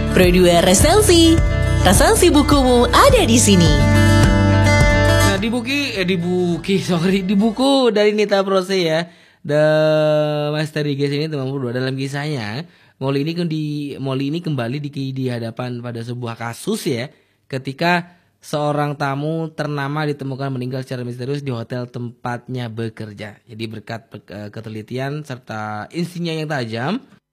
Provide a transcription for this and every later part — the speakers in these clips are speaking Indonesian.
Produer Resensi. Resensi bukumu ada di sini. Nah, di buku dari Nita Prose ya, The Misteri Case ini teman berdua. Dalam kisahnya, Molly ini kembali di hadapan pada sebuah kasus ya, ketika seorang tamu ternama ditemukan meninggal secara misterius di hotel tempatnya bekerja. Jadi berkat ketelitian serta instingnya yang tajam,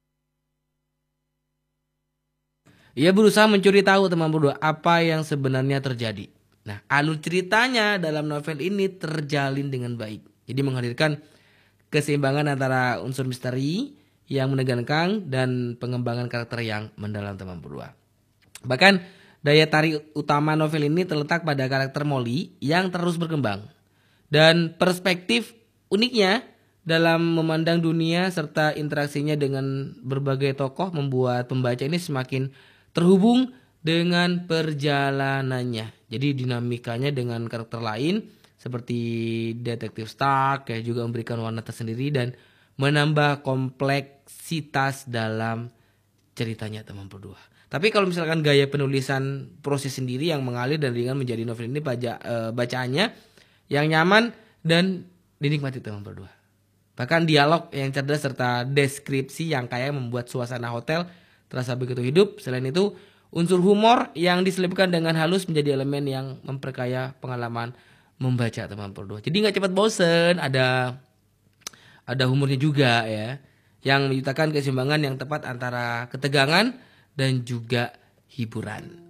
ia berusaha mencuri tahu teman berdua apa yang sebenarnya terjadi. Nah, alur ceritanya dalam novel ini terjalin dengan baik. Jadi menghadirkan keseimbangan antara unsur misteri yang menegangkan dan pengembangan karakter yang mendalam teman berdua. Bahkan daya tarik utama novel ini terletak pada karakter Molly yang terus berkembang. Dan perspektif uniknya dalam memandang dunia serta interaksinya dengan berbagai tokoh membuat pembaca ini semakin terhubung dengan perjalanannya. Jadi dinamikanya dengan karakter lain seperti Detektif Stark ya juga memberikan warna tersendiri dan menambah kompleksitas dalam ceritanya teman berdua. Tapi kalau misalkan gaya penulisan proses sendiri yang mengalir dan ringan menjadi novel ini bacaannya yang nyaman dan dinikmati teman berdua. Bahkan dialog yang cerdas serta deskripsi yang kaya membuat suasana hotel terasa begitu hidup. Selain itu, unsur humor yang diselipkan dengan halus menjadi elemen yang memperkaya pengalaman membaca teman berdua. Jadi nggak cepat bosen, ada humornya juga ya, yang menciptakan keseimbangan yang tepat antara ketegangan dan juga hiburan.